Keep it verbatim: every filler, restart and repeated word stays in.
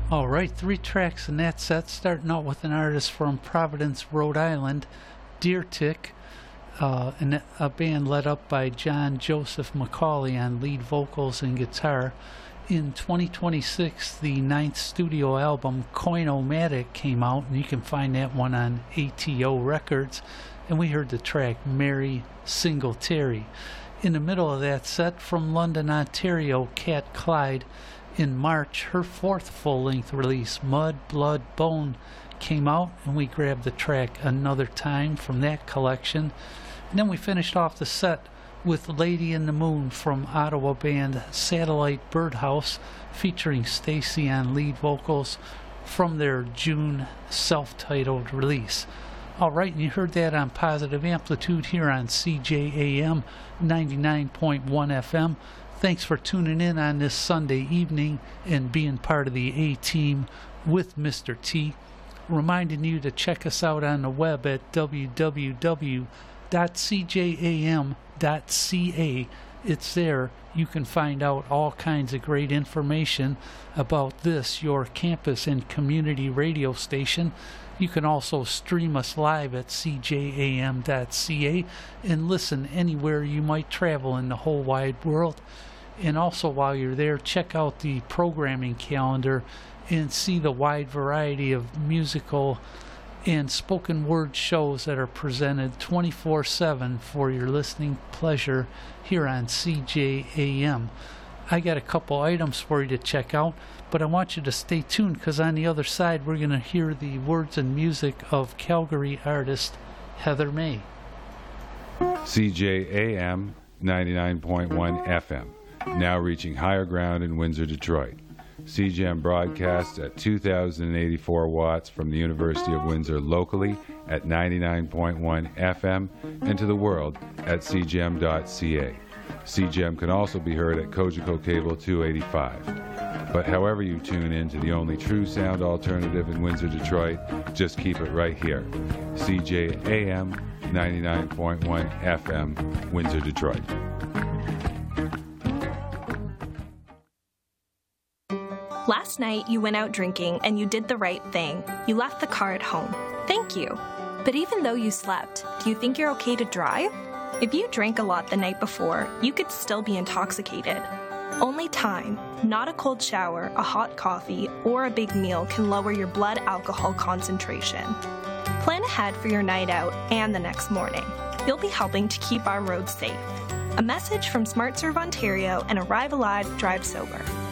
All right, three tracks in that set, starting out with an artist from Providence, Rhode Island, Deer Tick, uh, and a band led up by John Joseph McCauley on lead vocals and guitar. In twenty twenty-six, the ninth studio album, Coin-O-Matic, came out, and you can find that one on A T O Records. And we heard the track Mary Singletary. In the middle of that set, from London, Ontario, Cat Clyde. In March, her fourth full-length release, Mud, Blood, Bone, came out, and we grabbed the track Another Time from that collection. And then we finished off the set with Lady in the Moon from Ottawa band Satellite Birdhouse, featuring Stacy on lead vocals from their June self-titled release. All right, and you heard that on Positive Amplitude here on C J A M ninety-nine point one F M. Thanks for tuning in on this Sunday evening and being part of the A-Team with Mister T. Reminding you to check us out on the web at w w w dot c j a m dot c a. It's there. You can find out all kinds of great information about this, your campus and community radio station. You can also stream us live at c j a m dot c a and listen anywhere you might travel in the whole wide world. And also, while you're there, check out the programming calendar and see the wide variety of musical and spoken word shows that are presented twenty-four seven for your listening pleasure here on C J A M. I got a couple items for you to check out, but I want you to stay tuned, because on the other side we're going to hear the words and music of Calgary artist Heather May. C J A M ninety-nine point one F M, now reaching higher ground in Windsor, Detroit. C G M broadcasts at two thousand eighty-four watts from the University of Windsor locally at ninety-nine point one F M and to the world at c g m dot c a. C G M can also be heard at Cogeco Cable two eighty-five. But however you tune in to the only true sound alternative in Windsor, Detroit, just keep it right here. C J A M ninety-nine point one F M, Windsor, Detroit. Last night, you went out drinking and you did the right thing. You left the car at home. Thank you. But even though you slept, do you think you're okay to drive? If you drank a lot the night before, you could still be intoxicated. Only time, not a cold shower, a hot coffee, or a big meal can lower your blood alcohol concentration. Plan ahead for your night out and the next morning. You'll be helping to keep our roads safe. A message from SmartServe Ontario and Arrive Alive, Drive Sober.